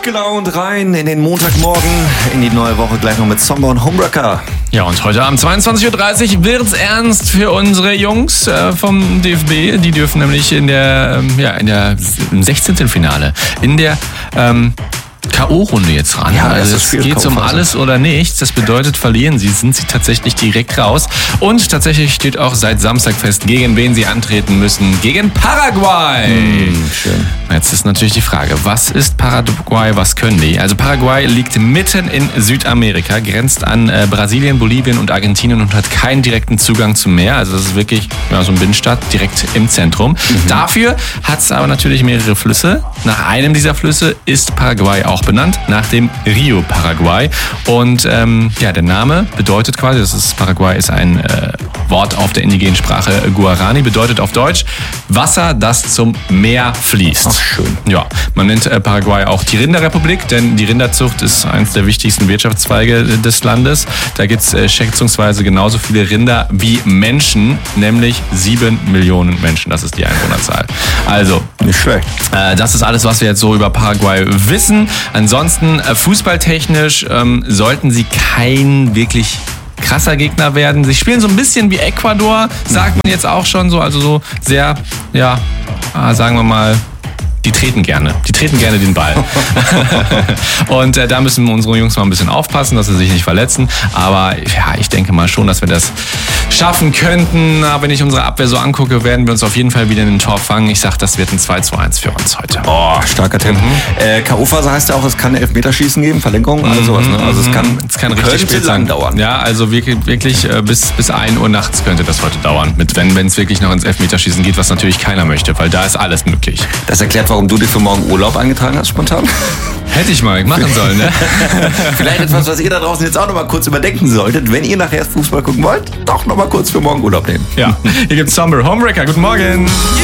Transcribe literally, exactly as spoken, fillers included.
Gut gelaunt rein in den Montagmorgen, in die neue Woche, gleich noch mit Sommer und Homewrecker. Ja, und heute Abend zweiundzwanzig Uhr dreißig wird's ernst für unsere Jungs äh, vom D F B. Die dürfen nämlich in der, ähm, ja, in der im sechzehnten Finale, in der ähm, K O-Runde jetzt ran. Ja, also es geht um alles oder nichts. Das bedeutet, verlieren sie, sind sie tatsächlich direkt raus. Und tatsächlich steht auch seit Samstag fest, gegen wen sie antreten müssen. Gegen Paraguay. Mm, schön. Jetzt ist natürlich die Frage, was ist Paraguay, was können die? Also Paraguay liegt mitten in Südamerika, grenzt an äh, Brasilien, Bolivien und Argentinien und hat keinen direkten Zugang zum Meer. Also das ist wirklich ja, so ein Binnenstadt direkt im Zentrum. Mhm. Dafür hat es aber natürlich mehrere Flüsse. Nach einem dieser Flüsse ist Paraguay auch benannt, nach dem Rio Paraguay. Und ähm, ja, der Name bedeutet quasi, das ist Paraguay ist ein äh, Wort auf der indigenen Sprache Guarani, bedeutet auf Deutsch Wasser, das zum Meer fließt. Ach, schön. Ja, man nennt äh, Paraguay auch die Rinderrepublik, denn die Rinderzucht ist eines der wichtigsten Wirtschaftszweige des Landes. Da gibt es äh, schätzungsweise genauso viele Rinder wie Menschen, nämlich sieben Millionen Menschen. Das ist die Einwohnerzahl. Also, nicht schlecht. Äh, das ist alles, was wir jetzt so über Paraguay wissen. Ansonsten, äh, fußballtechnisch ähm, sollten sie kein wirklich krasser Gegner werden. Sie spielen so ein bisschen wie Ecuador, sagt man jetzt auch schon so, also so sehr, ja, äh, sagen wir mal, die treten gerne. Die treten gerne den Ball. Und äh, da müssen unsere Jungs mal ein bisschen aufpassen, dass sie sich nicht verletzen. Aber ja, ich denke mal schon, dass wir das schaffen könnten. Aber wenn ich unsere Abwehr so angucke, werden wir uns auf jeden Fall wieder in den Tor fangen. Ich sag, das wird ein zwei zu eins für uns heute. Oh, starker Tipp. Mhm. Äh, K O-Phase heißt ja auch, es kann Elfmeterschießen geben, Verlängerung, alles sowas. Ne? Also es kann, es kann richtig spät lang dauern. Ja, also wirklich, wirklich äh, bis, bis ein Uhr nachts könnte das heute dauern. Mit, wenn es wirklich noch ins Elfmeterschießen geht, was natürlich keiner möchte, weil da ist alles möglich. Das erklärt, warum du dir für morgen Urlaub eingetragen hast, spontan? Hätte ich mal machen sollen, ne? Vielleicht etwas, was ihr da draußen jetzt auch noch mal kurz überdenken solltet, wenn ihr nachher Fußball gucken wollt, doch noch mal kurz für morgen Urlaub nehmen. Ja, hier gibt's Sommer Homewrecker. Guten Morgen.